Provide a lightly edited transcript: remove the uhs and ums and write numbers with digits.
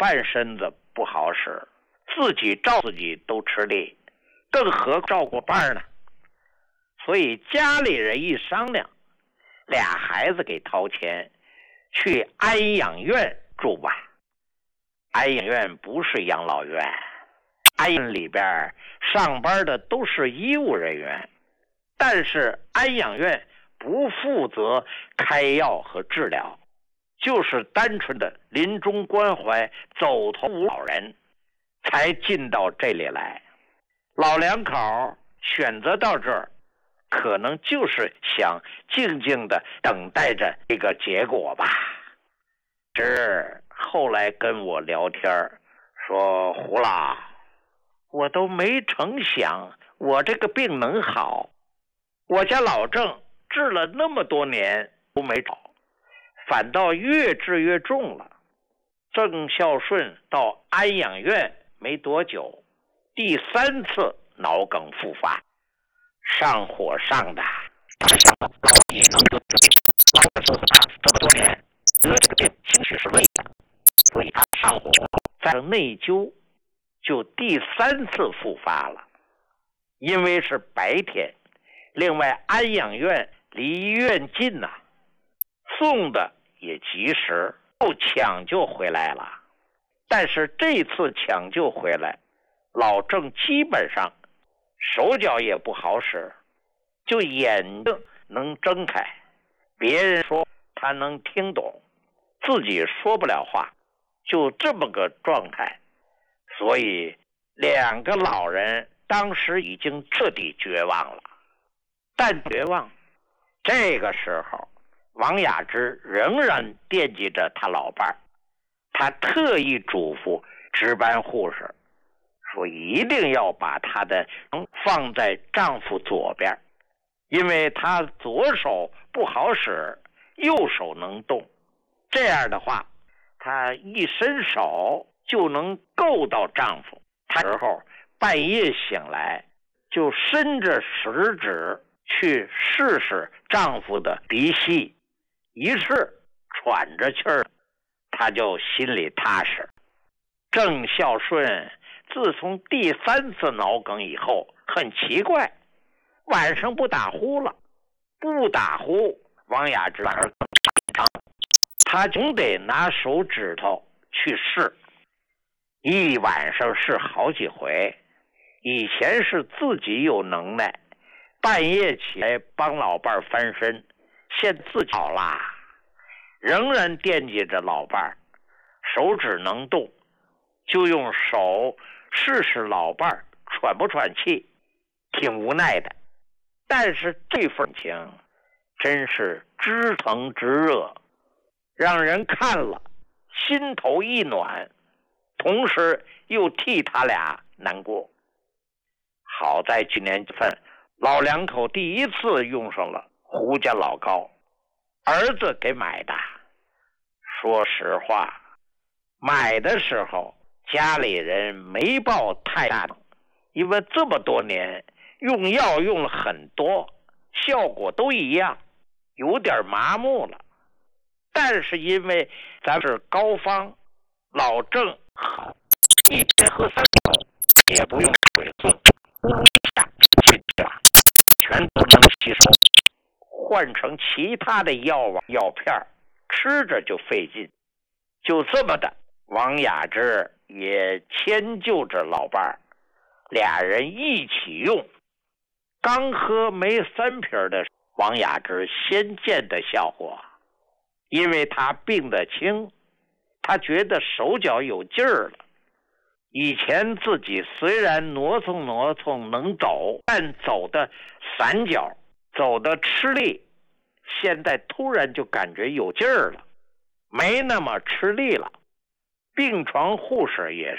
半身子不好使，自己照自己都吃力，更何照顾伴呢？所以家里人一商量，俩孩子给掏钱去安养院住吧。安养院不是养老院，安养里边上班的都是医务人员，但是安养院不负责开药和治疗，就是单纯的临终关怀走投无老人才进到这里来。老两口选择到这儿，可能就是想静静的等待着这个结果吧。后来跟我聊天说，胡老，我都没成想我这个病能好，我家老郑治了那么多年都没好，反倒越治越重了。郑孝顺到安养院没多久，第3次脑梗复发，上火上的，他想到也能得这病，这么多年得这个病兴许是累的，所以他上火再内疚，就第3次复发了。因为是白天，另外安养院离医院近呐，送的也及时，又抢救回来了。但是这次抢救回来，老郑基本上手脚也不好使，就眼睛能睁开，别人说他能听懂，自己说不了话，就这么个状态。所以2个老人当时已经彻底绝望了。但绝望，这个时候王雅芝仍然惦记着他老伴儿，他特意嘱咐值班护士说，一定要把她的放在丈夫左边，因为她左手不好使，右手能动，这样的话她一伸手就能够到丈夫。她时候半夜醒来，就伸着食指去试试丈夫的鼻息，一试喘着气儿，她就心里踏实。郑孝顺自从第3次脑梗以后，很奇怪，晚上不打呼了，不打呼，王雅芝更紧张，他总得拿手指头去试，一晚上试好几回。以前是自己有能耐，半夜起来帮老伴儿翻身，现自己好啦，仍然惦记着老伴儿，手指能动，就用手试试老伴儿喘不喘气，挺无奈的。但是这份情真是知疼知热，让人看了心头一暖，同时又替他俩难过。好在去年份老两口第1次用上了胡家老膏，儿子给买的。说实话，买的时候家里人没抱太大的，因为这么多年用药用了很多，效果都一样，有点麻木了。但是因为咱是膏方，老郑好，一天喝3口，也不用水送，呼噜一下进去了，全都能吸收。换成其他的药片，吃着就费劲。就这么的，王雅芝也迁就着老伴儿，俩人一起用。刚喝没3瓶的王雅芝先见的效果，因为她病得轻，她觉得手脚有劲儿了。以前自己虽然挪蹭能走，但走的散脚，走的吃力，现在突然就感觉有劲儿了，没那么吃力了。病床护士也